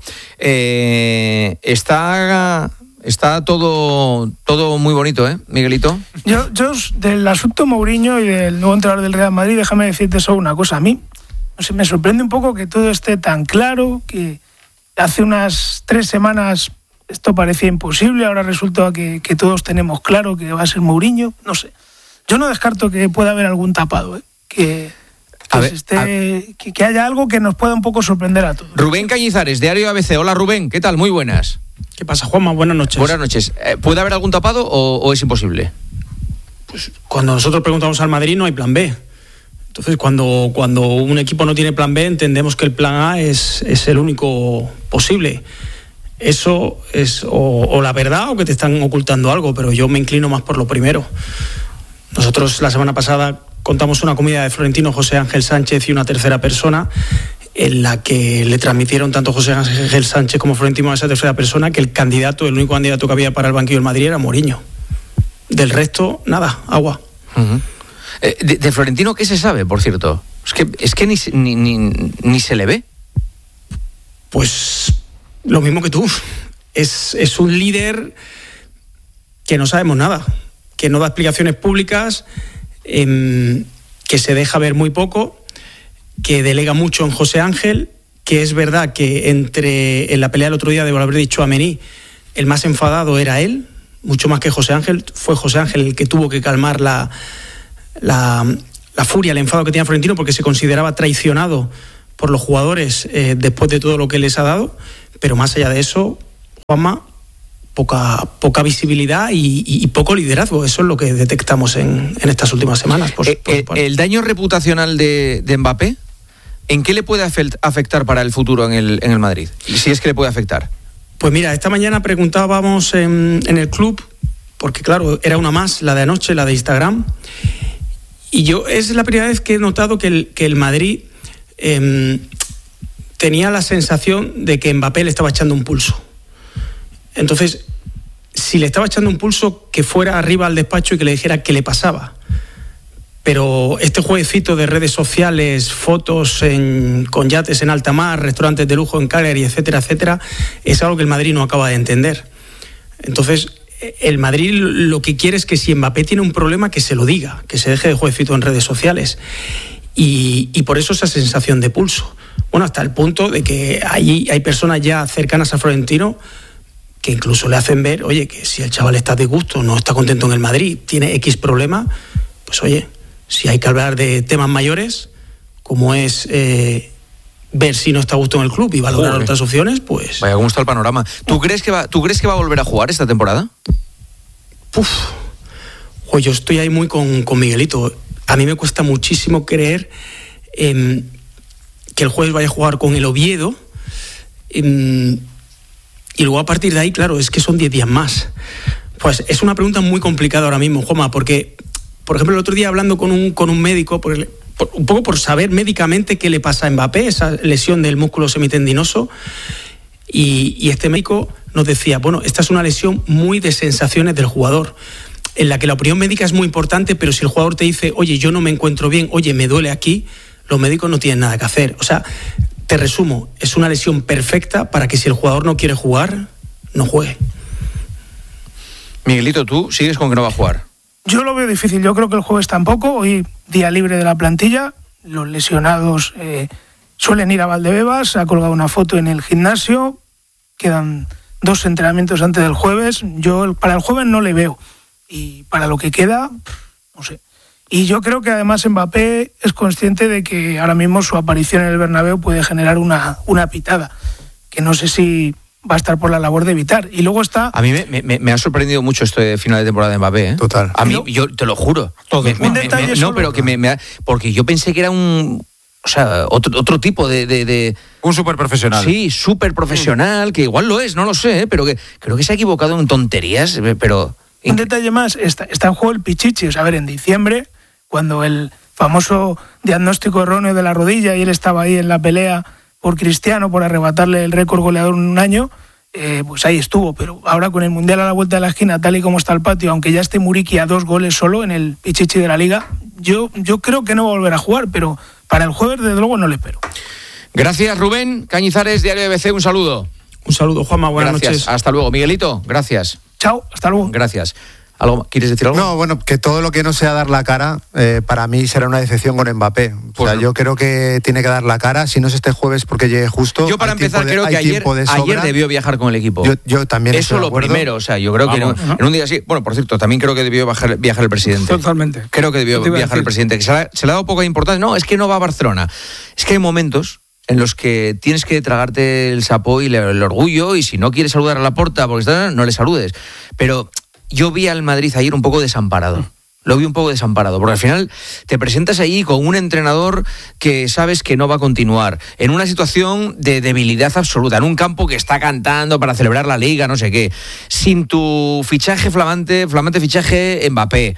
Eh, está... Está todo todo muy bonito, ¿eh, Miguelito? Yo, yo del asunto Mourinho y del nuevo entrenador del Real Madrid, déjame decirte solo una cosa. A mí no sé, me sorprende un poco que todo esté tan claro, que hace unas tres semanas esto parecía imposible, ahora resulta que, que todos tenemos claro que va a ser Mourinho. No sé. Yo no descarto que pueda haber algún tapado, ¿eh? Que... Que, ver, esté, a... que, que haya algo que nos pueda un poco sorprender a todos. Rubén Cañizares, Diario A B C. Hola, Rubén, ¿qué tal? Muy buenas. ¿Qué pasa, Juanma? Buenas noches. Buenas noches. ¿Puede haber algún tapado o, o es imposible? Pues cuando nosotros preguntamos al Madrid no hay plan B. Entonces, cuando, cuando un equipo no tiene plan B, entendemos que el plan A es, es el único posible. Eso es o, o la verdad o que te están ocultando algo, pero yo me inclino más por lo primero. Nosotros la semana pasada contamos una comida de Florentino, José Ángel Sánchez y una tercera persona en la que le transmitieron tanto José Ángel Sánchez como Florentino a esa tercera persona que el candidato, el único candidato que había para el banquillo del Madrid era Mourinho. Del resto, nada, agua. Uh-huh. eh, de, de Florentino, ¿qué se sabe, por cierto? Es que, es que ni, ni, ni, ni se le ve. Pues lo mismo que tú. Es, es un líder que no sabemos nada, que no da explicaciones públicas, eh, que se deja ver muy poco, que delega mucho en José Ángel, que es verdad que entre en la pelea del otro día, debo haber dicho a Mení, el más enfadado era él, mucho más que José Ángel. Fue José Ángel el que tuvo que calmar la, la, la furia, el enfado que tenía Florentino, porque se consideraba traicionado por los jugadores eh, después de todo lo que les ha dado. Pero más allá de eso, Juanma, poca, poca visibilidad y, y, y poco liderazgo. Eso es lo que detectamos en, en estas últimas semanas. Por, eh, por, eh, por. ¿El daño reputacional de, de Mbappé, en qué le puede afectar para el futuro en el, en el Madrid? Si es que le puede afectar. Pues mira, esta mañana preguntábamos en, en el club, porque claro, era una más, la de anoche, la de Instagram, y yo es la primera vez que he notado que el, que el Madrid eh, tenía la sensación de que Mbappé le estaba echando un pulso. Entonces, si le estaba echando un pulso, que fuera arriba al despacho y que le dijera qué le pasaba. Pero este jueguecito de redes sociales, fotos en, con yates en alta mar, restaurantes de lujo en Cagliari, etcétera, etcétera, es algo que el Madrid no acaba de entender. Entonces, el Madrid lo que quiere es que si Mbappé tiene un problema, que se lo diga, que se deje de jueguecito en redes sociales. Y, y por eso esa sensación de pulso. Bueno, hasta el punto de que hay, hay personas ya cercanas a Florentino que incluso le hacen ver, oye, que si el chaval está de gusto, no está contento en el Madrid, tiene X problema, pues oye, si hay que hablar de temas mayores, como es eh, ver si no está a gusto en el club y valorar Joder. otras opciones, pues... Vaya, ¿cómo está el panorama? ¿Tú crees que va, ¿tú crees que va a volver a jugar esta temporada? Uf, pues yo estoy ahí muy con, con Miguelito. A mí me cuesta muchísimo creer eh, que el jueves vaya a jugar con el Oviedo. Eh, y luego a partir de ahí, claro, es que son diez días más. Pues es una pregunta muy complicada ahora mismo, Juanma, porque... Por ejemplo, el otro día hablando con un, con un médico, por el, por, un poco por saber médicamente qué le pasa a Mbappé, esa lesión del músculo semitendinoso, y, y este médico nos decía, bueno, esta es una lesión muy de sensaciones del jugador, en la que la opinión médica es muy importante, pero si el jugador te dice, oye, yo no me encuentro bien, oye, me duele aquí, los médicos no tienen nada que hacer. O sea, te resumo, es una lesión perfecta para que si el jugador no quiere jugar, no juegue. Miguelito, ¿tú sigues con que no va a jugar? Yo lo veo difícil, yo creo que el jueves tampoco, hoy día libre de la plantilla, los lesionados eh, suelen ir a Valdebebas, ha colgado una foto en el gimnasio, quedan dos entrenamientos antes del jueves, yo para el jueves no le veo, y para lo que queda, no sé. Y yo creo que además Mbappé es consciente de que ahora mismo su aparición en el Bernabéu puede generar una, una pitada, que no sé si... va a estar por la labor de evitar. Y luego está... A mí me, me, me ha sorprendido mucho este final de temporada de Mbappé, ¿eh? Total. A mí, yo te lo juro. Todo. Me, me, un me, detalle me, solo. No, pero que me, me ha, porque yo pensé que era un... O sea, otro, otro tipo de... de, de un súper profesional. Sí, súper profesional, que igual lo es, no lo sé, ¿eh? Pero que creo que se ha equivocado en tonterías, pero... Un detalle más, está, está en juego el Pichichi. O sea, a ver, en diciembre, cuando el famoso diagnóstico erróneo de la rodilla y él estaba ahí en la pelea por Cristiano, por arrebatarle el récord goleador en un año... Eh, pues ahí estuvo, pero ahora con el Mundial a la vuelta de la esquina, tal y como está el patio, aunque ya esté Muriqui a dos goles solo en el Pichichi de la Liga, yo, yo creo que no va a volver a jugar, pero para el jueves desde luego no le espero. Gracias, Rubén Cañizares, Diario B B C, un saludo. Un saludo, Juanma, buenas gracias. noches. Hasta luego. Miguelito, gracias. Chao, hasta luego. Gracias. ¿Algo, ¿Quieres decir algo? No, bueno, que todo lo que no sea dar la cara, eh, para mí será una decepción con Mbappé. O pues sea, no. yo creo que tiene que dar la cara, si no es este jueves porque llegue justo. Yo para empezar de, creo que ayer, ayer debió viajar con el equipo. Yo, yo también Eso lo primero, o sea, yo creo Vamos, que en, ¿no? en un día así, bueno, por cierto, también creo que debió viajar, viajar el presidente. Totalmente. Creo que debió viajar el presidente, que se le, se le ha dado poca importancia. No, es que no va a Barcelona. Es que hay momentos en los que tienes que tragarte el sapo y el, el orgullo, y si no quieres saludar a Laporta porque está, no le saludes. Pero yo vi al Madrid ayer un poco desamparado. Lo vi un poco desamparado, porque al final te presentas ahí con un entrenador que sabes que no va a continuar, en una situación de debilidad absoluta, en un campo que está cantando para celebrar la Liga, no sé qué, sin tu fichaje flamante, flamante fichaje Mbappé.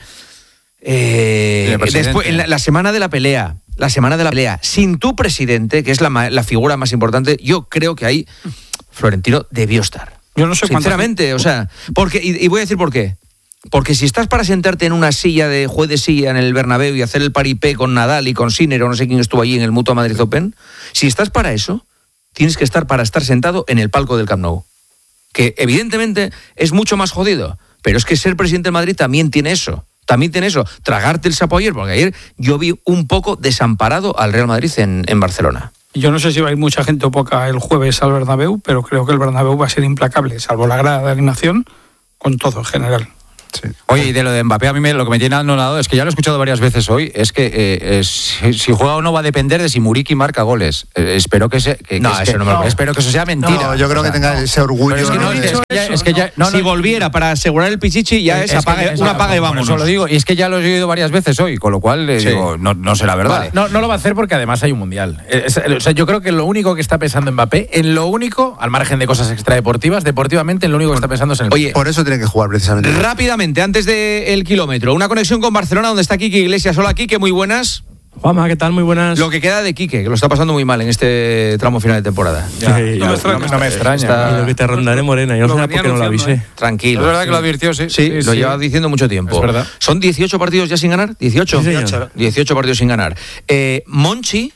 Eh, después, en la, la semana de la pelea, la semana de la pelea, sin tu presidente, que es la, la figura más importante, yo creo que ahí Florentino debió estar. Yo no sé Sinceramente, o sea, porque, y, y voy a decir por qué. Porque si estás para sentarte en una silla de juez de silla en el Bernabéu y hacer el paripé con Nadal y con Sinner o no sé quién estuvo allí en el Mutua Madrid Open, si estás para eso, tienes que estar para estar sentado en el palco del Camp Nou. Que evidentemente es mucho más jodido, pero es que ser presidente de Madrid también tiene eso. También tiene eso, tragarte el sapo ayer, porque ayer yo vi un poco desamparado al Real Madrid en, en Barcelona. Yo no sé si va a ir mucha gente o poca el jueves al Bernabéu, pero creo que el Bernabéu va a ser implacable, salvo la grada de animación, con todo en general. Sí. Oye, y de lo de Mbappé, a mí me, lo que me tiene anonadado es que ya lo he escuchado varias veces hoy, es que eh, es, si, si juega o no va a depender de si Muriqui marca goles. Eh, espero que se, que, no, que, eso que, no me lo espero que eso sea mentira. No, yo creo o sea, que tenga ese orgullo. Es que, no, es que ya, es que ya no, si no, volviera para asegurar el Pichichi, ya es, es apaga, que, una apaga y vámonos. Eso lo digo, y es que ya lo he oído varias veces hoy, con lo cual eh, sí. digo, no, no será verdad. Vale. No, no lo va a hacer porque además hay un mundial. Es, o sea, yo creo que lo único que está pensando Mbappé, en lo único, al margen de cosas extradeportivas, deportivamente, en lo único que está pensando es en el Oye, mundial. Por eso tiene que jugar precisamente. Rápidamente, antes del kilómetro, una conexión con Barcelona donde está Quique Iglesias. Hola, Quique, muy buenas. Juanma, ¿qué tal? Muy buenas. Lo que queda de Quique, que lo está pasando muy mal en este tramo final de temporada. Ya, ya, no, me extraña, no, no me extraña. Está... Lo que te rondaré, Morena. Yo no sé por qué no lo avisé. ¿eh? Tranquilo. Es verdad sí. que lo advirtió, sí. Sí, sí lo sí. lleva diciendo mucho tiempo. Es verdad. ¿Son dieciocho partidos ya sin ganar? ¿dieciocho? Sí, dieciocho partidos sin ganar. Eh, Monchi...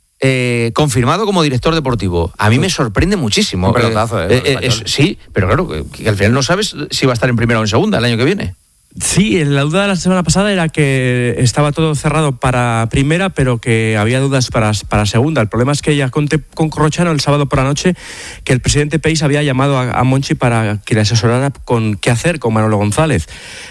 Eh, confirmado como director deportivo. A mí me sorprende muchísimo. Un pelotazo, eh, eh, eh, es, sí, pero claro, que, que al final no sabes si va a estar en primera o en segunda el año que viene. Sí, la duda de la semana pasada era que estaba todo cerrado para primera, pero que había dudas para, para segunda. El problema es que ya conté con Corrochano el sábado por la noche que el presidente Peis había llamado a, a Monchi para que le asesorara con qué hacer con Manolo González.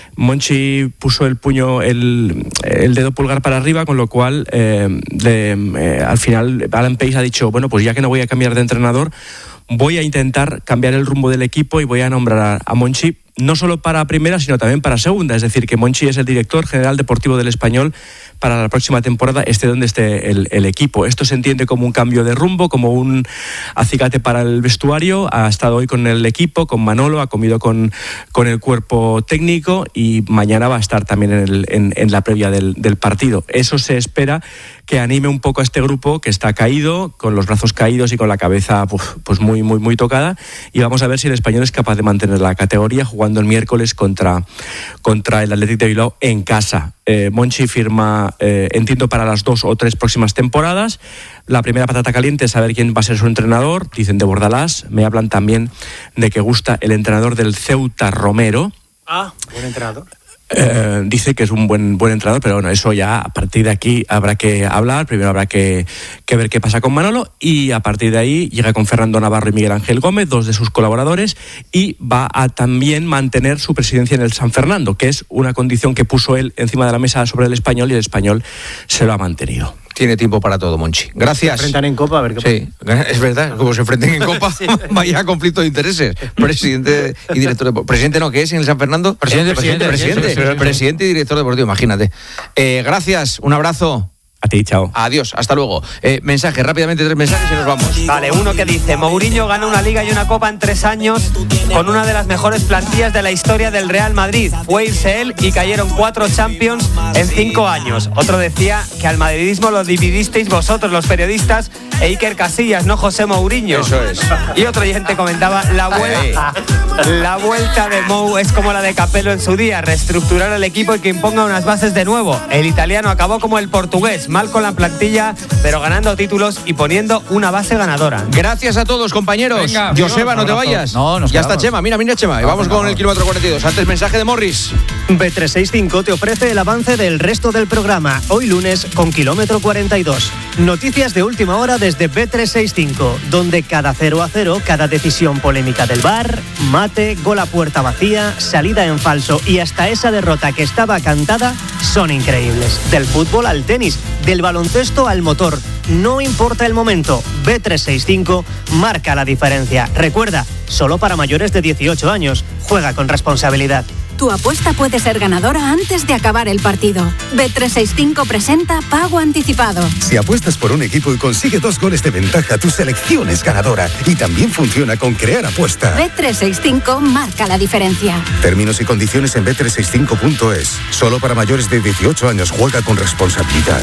Monchi puso el puño, el, el dedo pulgar para arriba, con lo cual eh, le, eh, al final Alan Peis ha dicho, bueno, pues ya que no voy a cambiar de entrenador, voy a intentar cambiar el rumbo del equipo y voy a nombrar a, a Monchi no solo para primera, sino también para segunda. Es decir, que Monchi es el director general deportivo del Español para la próxima temporada, esté donde esté el, el equipo. Esto se entiende como un cambio de rumbo, como un acicate para el vestuario. Ha estado hoy con el equipo, con Manolo, ha comido con, con el cuerpo técnico y mañana va a estar también en, el, en, en la previa del, del partido. Eso se espera que anime un poco a este grupo que está caído, con los brazos caídos y con la cabeza pues, pues muy, muy, muy tocada. Y vamos a ver si el Español es capaz de mantener la categoría jugando el miércoles contra, contra el Athletic de Bilbao en casa. Eh, Monchi firma, eh, entiendo, para las dos o tres próximas temporadas. La primera patata caliente es saber quién va a ser su entrenador. Dicen de Bordalás. Me hablan también de que gusta el entrenador del Ceuta, Romero. Ah, buen entrenador. Eh, dice que es un buen buen entrenador, pero bueno, eso ya a partir de aquí habrá que hablar. Primero habrá que, que ver qué pasa con Manolo, y a partir de ahí llega con Fernando Navarro y Miguel Ángel Gómez, dos de sus colaboradores, y va a también mantener su presidencia en el San Fernando, que es una condición que puso él encima de la mesa sobre el Español, y el Español se lo ha mantenido. Tiene tiempo para todo, Monchi. Gracias. Se enfrentan en Copa, a ver qué pasa. Sí, es verdad, como se enfrenten en Copa, sí. Vaya conflicto de intereses. Presidente y director de... Presidente no, ¿qué es en el San Fernando? Presidente, presidente, presidente, presidente, presidente, presidente y director deportivo, imagínate. Eh, gracias, un abrazo. A ti, chao. Adiós, hasta luego. Eh, mensaje, rápidamente tres mensajes y nos vamos. Vale, uno que dice: Mourinho gana una Liga y una Copa en tres años con una de las mejores plantillas de la historia del Real Madrid. Fue irse él y cayeron cuatro Champions en cinco años. Otro decía que al madridismo lo dividisteis vosotros, los periodistas, e Iker Casillas, no José Mourinho. Eso es. Y otro oyente comentaba: la vuelta, la vuelta de Mou es como la de Capello en su día, reestructurar el equipo y que imponga unas bases de nuevo. El italiano acabó como el portugués, mal con la plantilla, pero ganando títulos y poniendo una base ganadora. Gracias a todos, compañeros. Venga, Joseba, no te vayas. No, nos ya quedamos. está Chema, mira, mira Chema. Y vamos no, con no. el kilómetro cuarenta y dos. Antes, mensaje de Morris. B trescientos sesenta y cinco te ofrece el avance del resto del programa, hoy lunes con kilómetro cuarenta y dos. Noticias de última hora desde B trescientos sesenta y cinco, donde cada cero a cero, cada decisión polémica del V A R, mate, gol a puerta vacía, salida en falso y hasta esa derrota que estaba cantada son increíbles. Del fútbol al tenis, del baloncesto al motor, no importa el momento, B trescientos sesenta y cinco marca la diferencia. Recuerda, solo para mayores de dieciocho años, juega con responsabilidad. Tu apuesta puede ser ganadora antes de acabar el partido. B trescientos sesenta y cinco presenta Pago Anticipado. Si apuestas por un equipo y consigue dos goles de ventaja, tu selección es ganadora. Y también funciona con Crear Apuesta. B trescientos sesenta y cinco marca la diferencia. Términos y condiciones en B trescientos sesenta y cinco punto es. Solo para mayores de dieciocho años, juega con responsabilidad.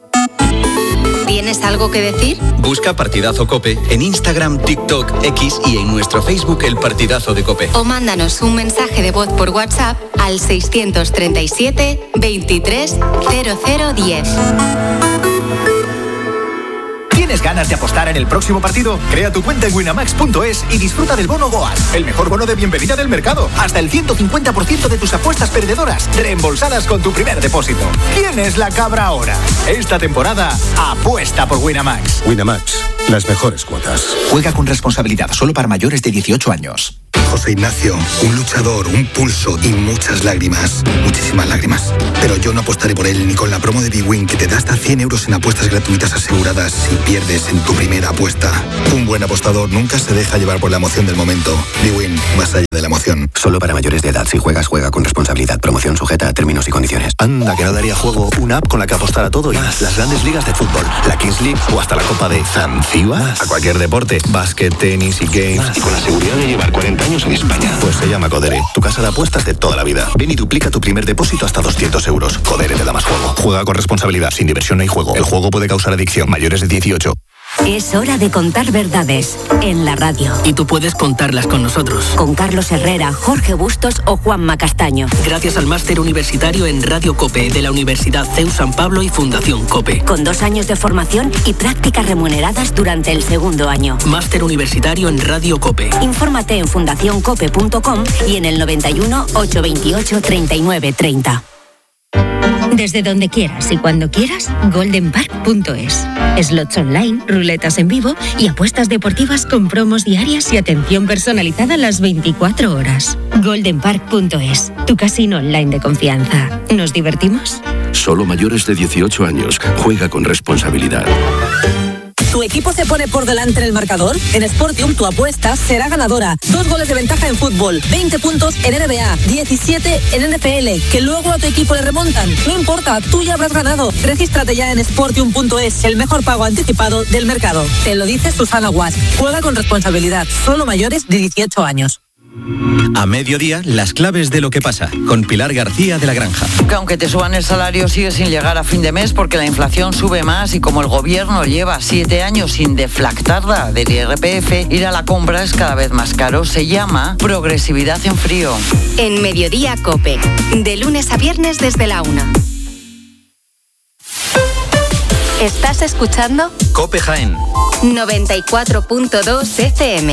¿Tienes algo que decir? Busca Partidazo Cope en Instagram, TikTok, X y en nuestro Facebook El Partidazo de Cope. O mándanos un mensaje de voz por WhatsApp al seiscientos treinta y siete, veintitrés, cero cero diez. ¿Tienes ganas de apostar en el próximo partido? Crea tu cuenta en winamax punto es y disfruta del bono Goas, el mejor bono de bienvenida del mercado. Hasta el ciento cincuenta por ciento de tus apuestas perdedoras reembolsadas con tu primer depósito. ¿Quién es la cabra ahora? Esta temporada, apuesta por Winamax. Winamax, las mejores cuotas. Juega con responsabilidad, solo para mayores de dieciocho años. José Ignacio, un luchador, un pulso y muchas lágrimas. Muchísimas lágrimas. Pero yo no apostaré por él ni con la promo de BWin, que te da hasta cien euros en apuestas gratuitas aseguradas si pierdes en tu primera apuesta. Un buen apostador nunca se deja llevar por la emoción del momento. BWin, más allá de la emoción. Solo para mayores de edad. Si juegas, juega con responsabilidad. Promoción sujeta a términos y condiciones. Anda, que no daría juego una app con la que apostar a todo y más. Las grandes ligas de fútbol, la Kings League o hasta la Copa de Zanzíbar. A cualquier deporte, básquet, tenis y games. Más. Y con la seguridad de llevar cuarenta años en España. Pues se llama Codere, tu casa de apuestas de toda la vida. Ven y duplica tu primer depósito hasta doscientos euros. Codere te da más juego. Juega con responsabilidad, sin diversión no hay juego. El juego puede causar adicción. Mayores de dieciocho. Es hora de contar verdades en la radio. Y tú puedes contarlas con nosotros. Con Carlos Herrera, Jorge Bustos o Juanma Castaño. Gracias al máster universitario en Radio COPE de la Universidad C E U San Pablo y Fundación COPE. Con dos años de formación y prácticas remuneradas durante el segundo año. Máster universitario en Radio COPE. Infórmate en fundación cope punto com y en el noventa y uno, ochocientos veintiocho, treinta y nueve treinta. Desde donde quieras y cuando quieras, golden park punto es. Slots online, ruletas en vivo y apuestas deportivas con promos diarias y atención personalizada las veinticuatro horas. golden park punto es, tu casino online de confianza. ¿Nos divertimos? Solo mayores de dieciocho años. Juega con responsabilidad. ¿Tu equipo se pone por delante en el marcador? En Sportium tu apuesta será ganadora. Dos goles de ventaja en fútbol, veinte puntos en N B A, diecisiete en N F L. Que luego a tu equipo le remontan. No importa, tú ya habrás ganado. Regístrate ya en sportium punto es, el mejor pago anticipado del mercado. Te lo dice Susana Guas. Juega con responsabilidad. Solo mayores de dieciocho años. A mediodía, las claves de lo que pasa, con Pilar García de la Granja. Que aunque te suban el salario, sigue sin llegar a fin de mes porque la inflación sube más y como el gobierno lleva siete años sin deflactarla del I R P F, ir a la compra es cada vez más caro. Se llama progresividad en frío. En Mediodía COPE, de lunes a viernes desde la una. ¿Estás escuchando? COPE Jaén. noventa y cuatro punto dos F M.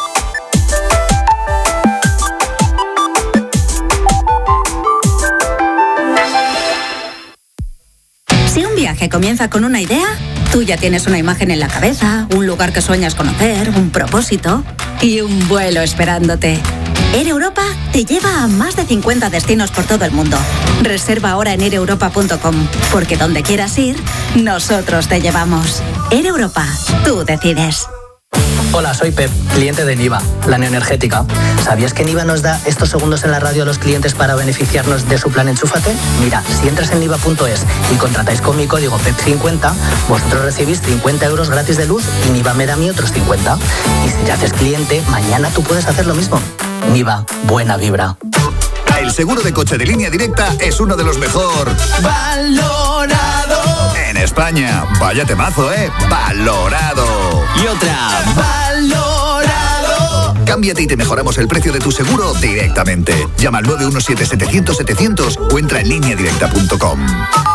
Si un viaje comienza con una idea, tú ya tienes una imagen en la cabeza, un lugar que sueñas conocer, un propósito y un vuelo esperándote. Air Europa te lleva a más de cincuenta destinos por todo el mundo. Reserva ahora en air europa punto com, porque donde quieras ir, nosotros te llevamos. Air Europa, tú decides. Hola, soy Pep, cliente de Niva, la neoenergética. ¿Sabías que Niva nos da estos segundos en la radio a los clientes para beneficiarnos de su plan Enchúfate? Mira, si entras en niva punto es y contratáis con mi código P E P cincuenta, vosotros recibís cincuenta euros gratis de luz y Niva me da a mí otros cincuenta. Y si te haces cliente, mañana tú puedes hacer lo mismo. Niva, buena vibra. El seguro de coche de Línea Directa es uno de los mejor valorado en España. Vaya temazo, ¿eh? Valorado. Y otra. Valorado. Cámbiate y te mejoramos el precio de tu seguro directamente. Llama al nueve uno siete, setecientos, setecientos o entra en línea directa punto com.